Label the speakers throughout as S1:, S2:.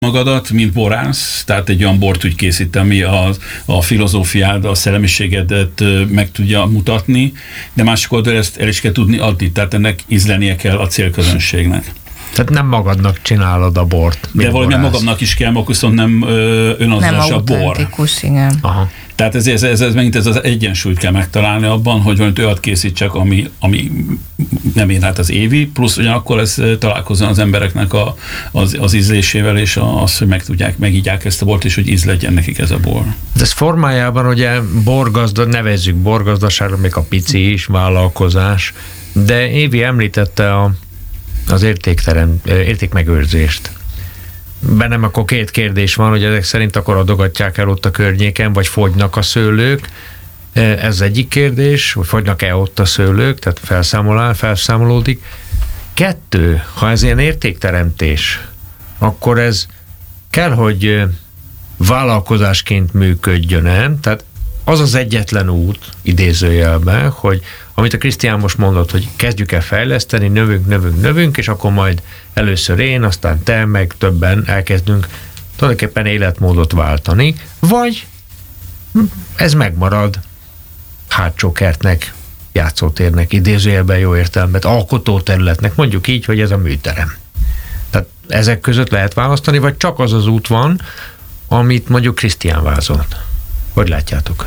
S1: magadat, mint borász, tehát egy olyan bort úgy készít, ami a filozófiád, a szellemiségedet meg tudja mutatni, de másik oldalon ezt el is kell tudni adni, tehát ennek ízlenie kell a célközönségnek.
S2: Tehát nem magadnak csinálod a bort.
S1: De valamilyen magamnak is kell, viszont nem önazonos a bor.
S3: Nem autentikus, igen.
S1: Aha. Tehát ez megint ez az egyensúlyt kell megtalálni abban, hogy valamit olyat készítsek, ami nem ér hát az évi, plusz ugyanakkor ez találkozzon az embereknek az ízlésével, és az, hogy megígyák ezt a bort, és hogy íz legyen nekik ez a bor.
S2: Ez formájában ugye nevezzük borgazdaságra, még a pici is vállalkozás, de Évi említette az értékmegőrzést. Bennem akkor két kérdés van, hogy ezek szerint akkor adogatják el ott a környéken, vagy fogynak a szőlők. Ez egyik kérdés, hogy fogynak-e ott a szőlők, tehát felszámolódik. 2, ha ez ilyen értékteremtés, akkor ez kell, hogy vállalkozásként működjön, tehát az egyetlen út, idézőjelben, hogy amit a Krisztián most mondott, hogy kezdjük el fejleszteni, növünk, és akkor majd először én, aztán te, meg többen elkezdünk tulajdonképpen életmódot váltani, vagy ez megmarad hátsó kertnek, játszótérnek, idézőjelben jó értelemben, alkotóterületnek, mondjuk így, hogy ez a műterem. Tehát ezek között lehet választani, vagy csak az az út van, amit mondjuk Krisztián vázolt. Hogy látjátok?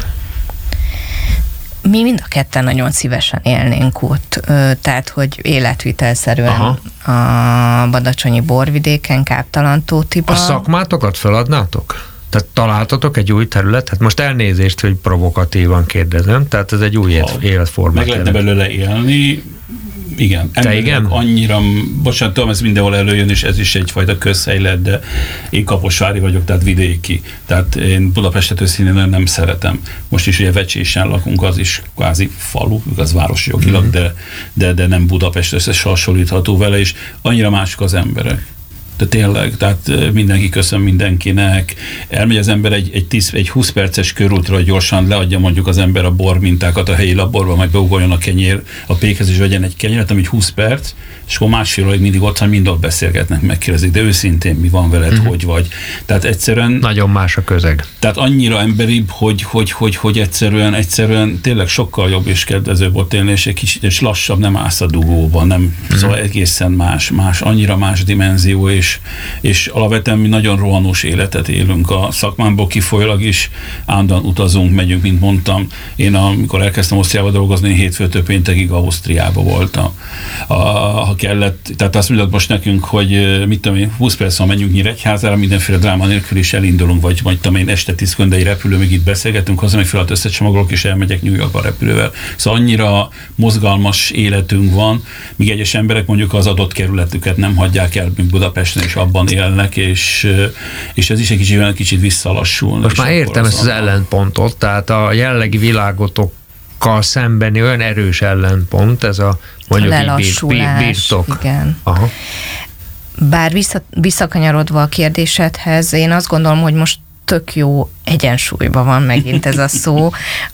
S3: Mi mind a ketten nagyon szívesen élnénk ott, tehát, hogy életvitelszerűen a badacsonyi borvidéken, Káptalan-tótiban.
S2: A szakmátokat feladnátok? Tehát találtatok egy új területet? Most elnézést, hogy provokatívan kérdezem, tehát ez egy új életformát.
S1: Meg lehetne belőle élni, igen.
S2: Igen?
S1: Annyira, bocsánat, tudom, ez mindenhol előjön, és ez is egyfajta közhelylet, de én kaposvári vagyok, tehát vidéki. Tehát én Budapestet őszintén nem szeretem. Most is ugye Vecsésen lakunk, az is kvázi falu, az város jogilag, de nem Budapest összehasonlítható vele, és annyira mások az emberek. De tényleg, tehát mindenki köszön mindenkinek, elmegy az ember egy 20 perces körútra, hogy gyorsan leadja mondjuk az ember a bormintákat a helyi laborba, majd beugoljon a kenyér a pékhez, és vegyen egy kenyeret, ami 20 perc, és akkor másfél óráig mindig ott van, mind beszélgetnek, megkérdezik, de őszintén mi van veled, hogy vagy. Tehát egyszerűen...
S2: Nagyon más a közeg.
S1: Tehát annyira emberibb, hogy egyszerűen tényleg sokkal jobb és kedvezőbb ott élni, és egy kicsit és lassabb, nem állsz a dugóban, nem, szóval egészen más, annyira más dimenzió, és alapvetően mi nagyon rohanós életet élünk a szakmámból kifolyólag is, állandóan utazunk, megyünk, mint mondtam. Én amikor elkezdtem Ausztriába dolgozni, én hétfőtől péntekig Ausztriába voltam. Ha kellett, tehát azt mondod most nekünk, hogy mit tudom én, 20 percen menjünk Nyíregyházára, mindenféle dráma nélkül is elindulunk, vagy tudom én, este 10 egy repülő, még itt beszélgetünk, haza meg felat összecsomagolok, és elmegyek New Yorkba repülővel. Szóval annyira mozgalmas életünk van, míg egyes emberek mondjuk az adott kerületüket nem hagyják el, mint Budapesten, és abban élnek, és ez is egy kicsit visszalassul.
S2: Most már értem ezt az ellenpontot, tehát a jelenlegi világotokkal szembeni olyan erős ellenpont, ez a mondjuk birtok.
S3: Igen. Aha. Bár visszakanyarodva a kérdésedhez, én azt gondolom, hogy most tök jó egyensúlyban van megint ez a szó,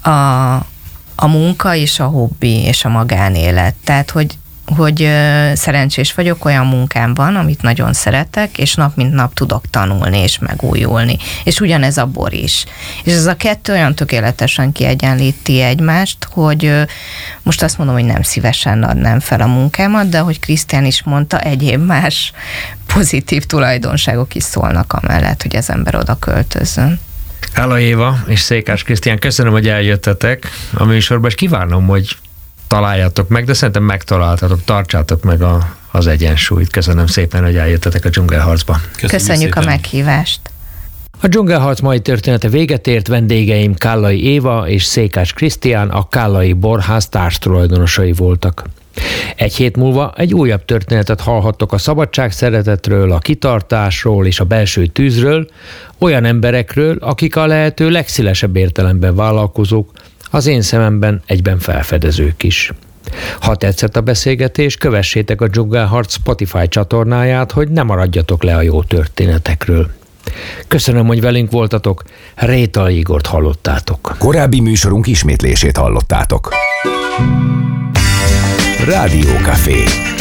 S3: a munka és a hobbi és a magánélet. Tehát, hogy szerencsés vagyok, olyan munkám van, amit nagyon szeretek, és nap mint nap tudok tanulni és megújulni. És ugyanez a bor is. És ez a kettő olyan tökéletesen kiegyenlíti egymást, hogy most azt mondom, hogy nem szívesen adnám fel a munkámat, de ahogy Krisztián is mondta, egyéb más pozitív tulajdonságok is szólnak amellett, hogy az ember oda költözön.
S2: Hála Éva és Székás Krisztián, köszönöm, hogy eljöttetek a műsorba, és kívánom, hogy találjátok meg, de szerintem megtaláltatok, tartsátok meg az egyensúlyt. Köszönöm szépen, hogy eljöttetek a Dzsungelharcba.
S3: Köszönjük a meghívást.
S2: A Dzsungelharc mai története véget ért, vendégeim Kállai Éva és Székás Krisztián, a Kállai Borház társtulajdonosai voltak. Egy hét múlva egy újabb történetet hallhattok a szabadság szeretetről, a kitartásról és a belső tűzről, olyan emberekről, akik a lehető legszélesebb értelemben vállalkozók, az én szememben egyben felfedezők is. Ha tetszett a beszélgetés, kövessétek a Dzsungelharc Spotify csatornáját, hogy ne maradjatok le a jó történetekről. Köszönöm, hogy velünk voltatok, Rétay Igort hallottátok.
S4: Korábbi műsorunk ismétlését hallottátok. Rádiókafé.